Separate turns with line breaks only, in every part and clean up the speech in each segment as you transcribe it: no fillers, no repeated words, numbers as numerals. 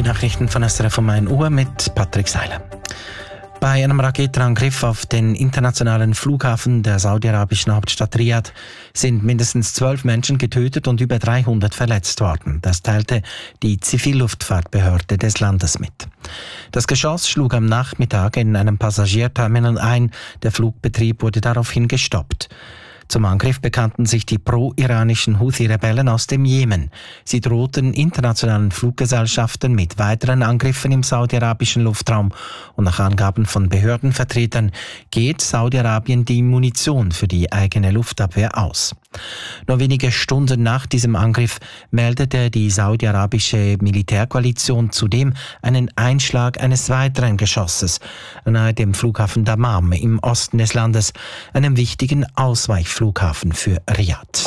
Nachrichten von SRF um 1 Uhr mit Patrick Seiler. Bei einem Raketenangriff auf den internationalen Flughafen der saudi-arabischen Hauptstadt Riad sind mindestens 12 Menschen getötet und über 300 verletzt worden. Das teilte die Zivilluftfahrtbehörde des Landes mit. Das Geschoss schlug am Nachmittag in einem Passagierterminal ein. Der Flugbetrieb wurde daraufhin gestoppt. Zum Angriff bekannten sich die pro-iranischen Houthi-Rebellen aus dem Jemen. Sie drohten internationalen Fluggesellschaften mit weiteren Angriffen im saudi-arabischen Luftraum. Und nach Angaben von Behördenvertretern geht Saudi-Arabien die Munition für die eigene Luftabwehr aus. Nur wenige Stunden nach diesem Angriff meldete die saudi-arabische Militärkoalition zudem einen Einschlag eines weiteren Geschosses nahe dem Flughafen Dammam im Osten des Landes, einem wichtigen Ausweichflughafen für Riad.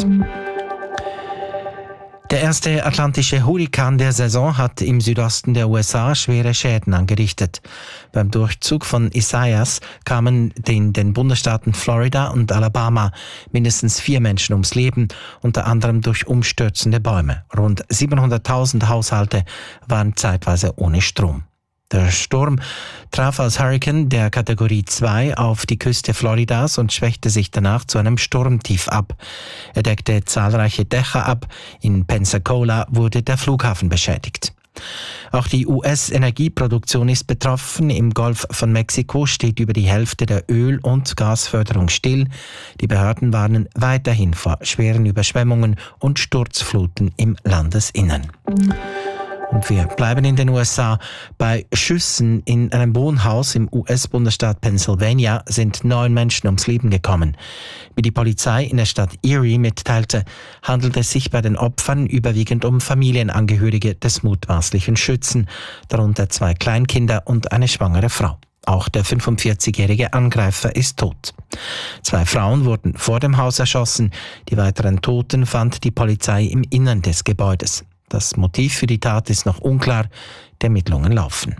Der erste atlantische Hurrikan der Saison hat im Südosten der USA schwere Schäden angerichtet. Beim Durchzug von Isaias kamen in den Bundesstaaten Florida und Alabama mindestens 4 Menschen ums Leben, unter anderem durch umstürzende Bäume. Rund 700.000 Haushalte waren zeitweise ohne Strom. Der Sturm traf als Hurrikan der Kategorie 2 auf die Küste Floridas und schwächte sich danach zu einem Sturmtief ab. Er deckte zahlreiche Dächer ab. In Pensacola wurde der Flughafen beschädigt. Auch die US-Energieproduktion ist betroffen. Im Golf von Mexiko steht über die Hälfte der Öl- und Gasförderung still. Die Behörden warnen weiterhin vor schweren Überschwemmungen und Sturzfluten im Landesinnern. Und wir bleiben in den USA. Bei Schüssen in einem Wohnhaus im US-Bundesstaat Pennsylvania sind 9 Menschen ums Leben gekommen. Wie die Polizei in der Stadt Erie mitteilte, handelt es sich bei den Opfern überwiegend um Familienangehörige des mutmaßlichen Schützen, darunter 2 Kleinkinder und eine schwangere Frau. Auch der 45-jährige Angreifer ist tot. 2 Frauen wurden vor dem Haus erschossen. Die weiteren Toten fand die Polizei im Innern des Gebäudes. Das Motiv für die Tat ist noch unklar, die Ermittlungen laufen.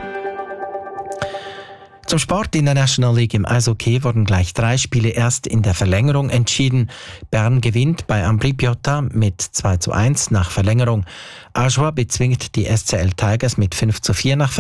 Zum Sport in der National League im Eishockey wurden gleich 3 Spiele erst in der Verlängerung entschieden. Bern gewinnt bei Ambri Piotta mit 2:1 nach Verlängerung. Ajoie bezwingt die SCL Tigers mit 5:4 nach Verlängerung.